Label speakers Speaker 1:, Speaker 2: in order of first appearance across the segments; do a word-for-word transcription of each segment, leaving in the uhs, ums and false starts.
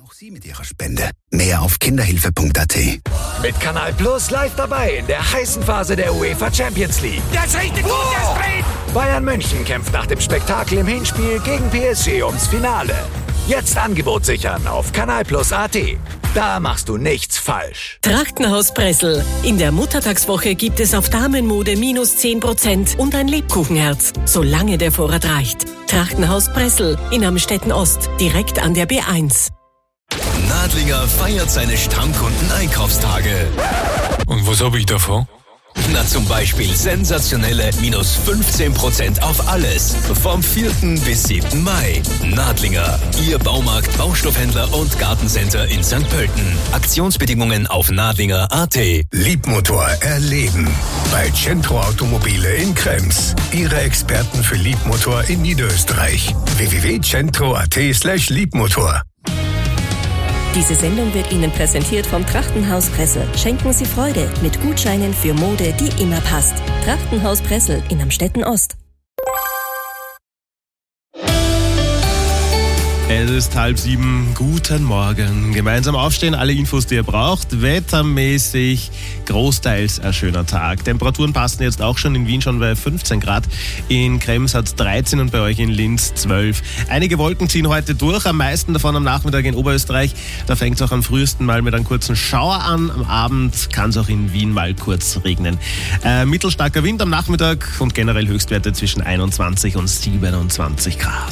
Speaker 1: Auch Sie mit Ihrer Spende. Mehr auf kinderhilfe punkt a t.
Speaker 2: Mit Kanal Plus live dabei in der heißen Phase der UEFA Champions League.
Speaker 3: Das ist richtig gut, das Frieden!
Speaker 2: Bayern München kämpft nach dem Spektakel im Hinspiel gegen P S G ums Finale. Jetzt Angebot sichern auf kanal plus punkt a t. Da machst du nichts falsch.
Speaker 4: Trachtenhaus Pressel. In der Muttertagswoche gibt es auf Damenmode minus zehn Prozent und ein Lebkuchenherz, solange der Vorrat reicht. Trachtenhaus Pressel in Amstetten Ost, direkt an der B eins.
Speaker 5: Nadlinger feiert seine Stammkunden-Einkaufstage.
Speaker 6: Und was habe ich davon?
Speaker 5: Na, zum Beispiel sensationelle minus fünfzehn Prozent auf alles. Vom vierten bis siebten Mai. Nadlinger, Ihr Baumarkt, Baustoffhändler und Gartencenter in Sankt Pölten. Aktionsbedingungen auf nadlinger punkt a t.
Speaker 7: Liebmotor erleben. Bei Centro Automobile in Krems. Ihre Experten für Liebmotor in Niederösterreich. w w w punkt centro punkt a t slash liebmotor.
Speaker 4: Diese Sendung wird Ihnen präsentiert vom Trachtenhaus Pressel. Schenken Sie Freude mit Gutscheinen für Mode, die immer passt. Trachtenhaus Pressel in Amstetten Ost.
Speaker 8: Es ist halb sieben. Guten Morgen. Gemeinsam aufstehen, alle Infos, die ihr braucht. Wettermäßig großteils ein schöner Tag. Temperaturen passen jetzt auch schon in Wien schon bei fünfzehn Grad. In Krems hat es dreizehn und bei euch in Linz zwölf. Einige Wolken ziehen heute durch, am meisten davon am Nachmittag in Oberösterreich. Da fängt es auch am frühesten mal mit einem kurzen Schauer an. Am Abend kann es auch in Wien mal kurz regnen. Äh, mittelstarker Wind am Nachmittag und generell Höchstwerte zwischen einundzwanzig und siebenundzwanzig Grad.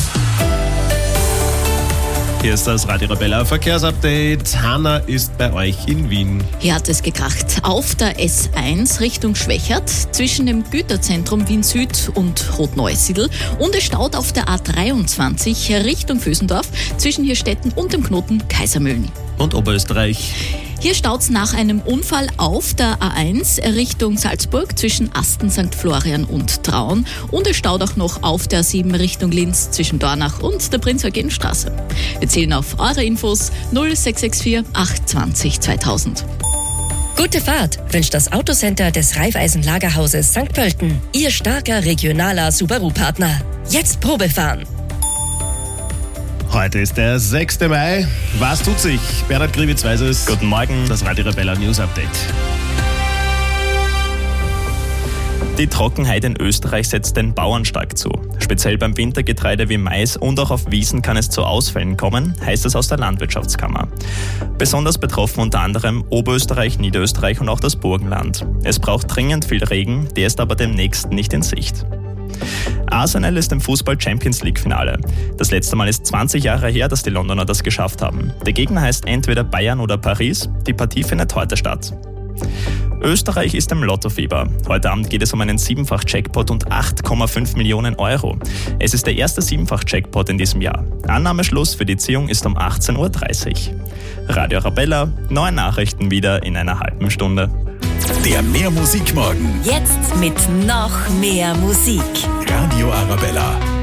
Speaker 8: Hier ist das Radio Arabella Verkehrsupdate. Hanna ist bei euch in Wien.
Speaker 9: Hier hat es gekracht. Auf der S eins Richtung Schwächert zwischen dem Güterzentrum Wien Süd und Rotneusiedl und es staut auf der A dreiundzwanzig Richtung Vösendorf zwischen Hirstetten und dem Knoten Kaisermühlen.
Speaker 8: Und Oberösterreich.
Speaker 9: Hier staut's nach einem Unfall auf der A eins Richtung Salzburg zwischen Asten, Sankt Florian und Traun. Und es staut auch noch auf der A sieben Richtung Linz zwischen Dornach und der Prinz-Eugen-Straße. Wir zählen auf eure Infos null sechs sechs vier acht zwanzig zweitausend.
Speaker 4: Gute Fahrt wünscht das Autocenter des Raiffeisen-Lagerhauses Sankt Pölten. Ihr starker regionaler Subaru-Partner. Jetzt Probefahren.
Speaker 8: Heute ist der sechste Mai. Was tut sich? Bernhard Kriwitz weiß es.
Speaker 10: Guten Morgen.
Speaker 8: Das Radio Arabella News Update.
Speaker 10: Die Trockenheit in Österreich setzt den Bauern stark zu. Speziell beim Wintergetreide wie Mais und auch auf Wiesen kann es zu Ausfällen kommen, heißt es aus der Landwirtschaftskammer. Besonders betroffen unter anderem Oberösterreich, Niederösterreich und auch das Burgenland. Es braucht dringend viel Regen, der ist aber demnächst nicht in Sicht. Arsenal ist im Fußball-Champions-League-Finale. Das letzte Mal ist zwanzig Jahre her, dass die Londoner das geschafft haben. Der Gegner heißt entweder Bayern oder Paris. Die Partie findet heute statt. Österreich ist im Lottofieber. Heute Abend geht es um einen Siebenfach-Jackpot und acht Komma fünf Millionen Euro. Es ist der erste Siebenfach-Jackpot in diesem Jahr. Annahmeschluss für die Ziehung ist um achtzehn Uhr dreißig. Radio Arabella, neue Nachrichten wieder in einer halben Stunde.
Speaker 5: Der Mehr Musikmorgen.
Speaker 4: Jetzt mit noch mehr Musik.
Speaker 5: Radio Arabella.